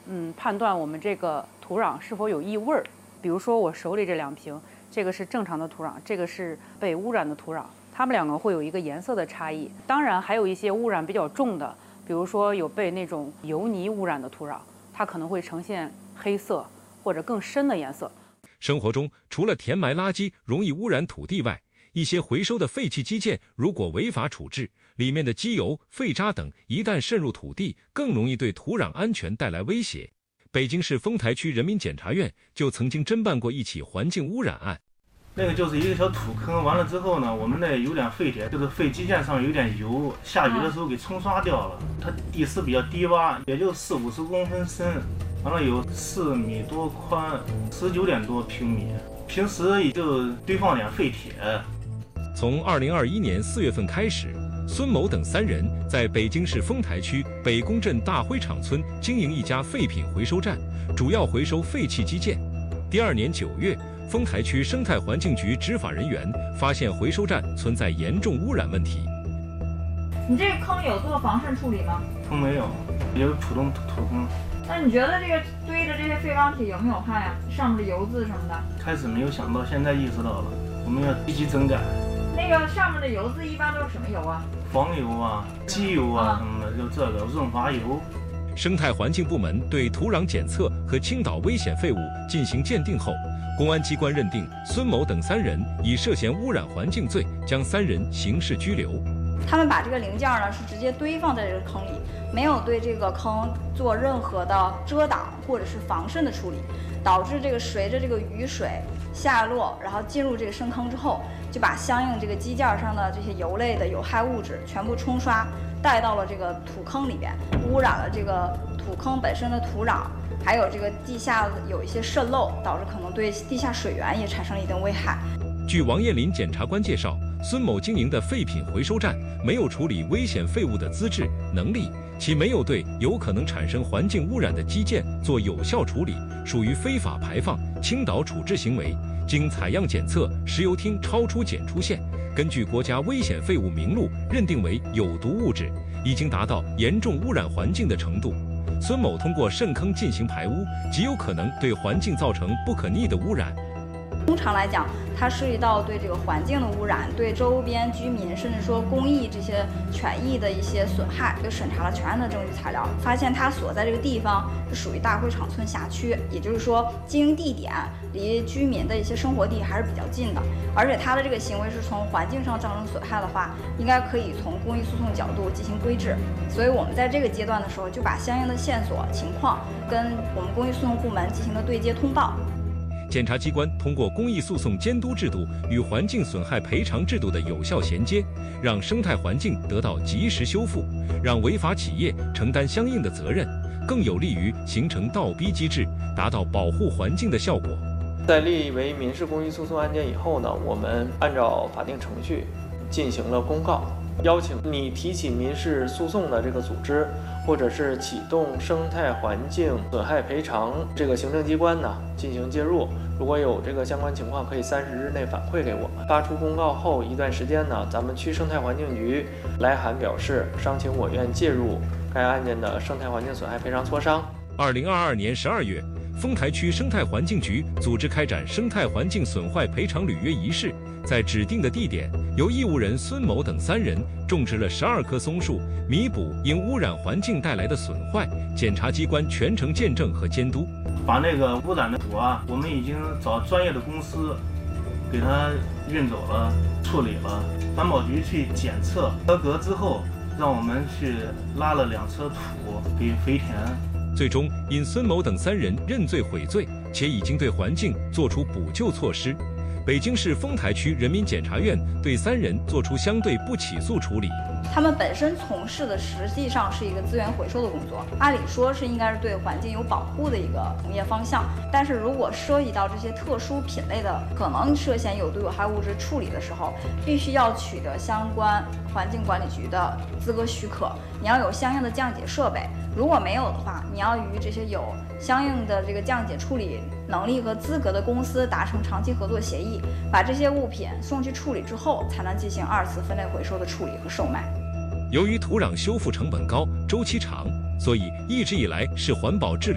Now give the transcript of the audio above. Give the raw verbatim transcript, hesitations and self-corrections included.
嗯判断我们这个土壤是否有异味儿。比如说我手里这两瓶，这个是正常的土壤，这个是被污染的土壤，它们两个会有一个颜色的差异。当然还有一些污染比较重的，比如说有被那种油泥污染的土壤，它可能会呈现黑色或者更深的颜色。 生活中除了填埋垃圾容易污染土地外，一些回收的废弃基建如果违法处置，里面的机油、废渣等一旦渗入土地，更容易对土壤安全带来威胁。北京市丰台区人民检察院就曾经侦办过一起环境污染案。 那个就是一个小土坑，完了之后呢，我们那有点废铁，就是废基建上有点油，下雨的时候给冲刷掉了。它地势比较低洼，也就四五十公分深，完了有四米多宽，十九点多平米。平时也就堆放点废铁。 从二零二一年四月份开始，孙某等三人在北京市丰台区北宫镇大灰厂村经营一家废品回收站，主要回收废弃基建。第二年九月，丰台区生态环境局执法人员发现回收站存在严重污染问题。 你这个坑有做防渗处理吗？ 坑没有，有普通土坑。 那你觉得这个堆的这些废钢体有没有害啊？上面的油渍什么的？ 开始没有想到，现在意识到了，我们要积极整改。 那个上面的油渍一般都是什么油啊？ 黄油啊、机油啊什么的，就这个润滑油。 生态环境部门对土壤检测和倾倒危险废物进行鉴定后，公安机关认定孙某等三人已涉嫌污染环境罪，将三人刑事拘留。 他们把这个零件呢是直接堆放在这个坑里，没有对这个坑做任何的遮挡或者是防渗的处理，导致这个随着这个雨水下落，然后进入这个深坑之后，就把相应这个基件上的这些油类的有害物质全部冲刷带到了这个土坑里边，污染了这个土坑本身的土壤，还有这个地下有一些渗漏，导致可能对地下水源也产生了一定危害。 据王艳林检察官介绍，孙某经营的废品回收站没有处理危险废物的资质能力，其没有对有可能产生环境污染的基建做有效处理，属于非法排放、倾倒处置行为。经采样检测，石油烃超出检出线，根据国家危险废物名录认定为有毒物质，已经达到严重污染环境的程度。孙某通过渗坑进行排污，极有可能对环境造成不可逆的污染。 通常来讲，它涉及到对这个环境的污染，对周边居民甚至说公益这些权益的一些损害，就审查了全案的证据材料，发现它所在这个地方是属于大灰厂村辖区，也就是说经营地点离居民的一些生活地还是比较近的，而且它的这个行为是从环境上造成损害的话，应该可以从公益诉讼角度进行规制。所以我们在这个阶段的时候，就把相应的线索情况跟我们公益诉讼部门进行了对接通报。 检察机关通过公益诉讼监督制度与环境损害赔偿制度的有效衔接，让生态环境得到及时修复，让违法企业承担相应的责任，更有利于形成倒逼机制，达到保护环境的效果。 在立为民事公益诉讼案件以后呢，我们按照法定程序进行了公告，邀请你提起民事诉讼的这个组织，或者是启动生态环境损害赔偿这个行政机关呢进行介入。如果有这个相关情况，可以三十日内反馈给我们。发出公告后一段时间呢，咱们区生态环境局来函表示，商请我院介入该案件的生态环境损害赔偿磋商。 二零二二年十二月，丰台区生态环境局组织开展生态环境损坏赔偿履约仪式，在指定的地点，由义务人孙某等三人种植了十二棵松树，弥补因污染环境带来的损坏。检察机关全程见证和监督。 把那个污染的土啊，我们已经找专业的公司给它运走了、处理了。环保局去检测合格之后，让我们去拉了两车土给肥田。 最终，因孙某等三人认罪悔罪，且已经对环境做出补救措施，北京市丰台区人民检察院对三人作出相对不起诉处理。 他们本身从事的实际上是一个资源回收的工作，按理说是应该是对环境有保护的一个从业方向。但是如果涉及到这些特殊品类的可能涉嫌有毒有害物质处理的时候，必须要取得相关环境管理局的资格许可，你要有相应的降解设备。如果没有的话，你要与这些有相应的这个降解处理能力和资格的公司达成长期合作协议，把这些物品送去处理之后，才能进行二次分类回收的处理和售卖。 由于土壤修复成本高、周期长，所以一直以来是环保治理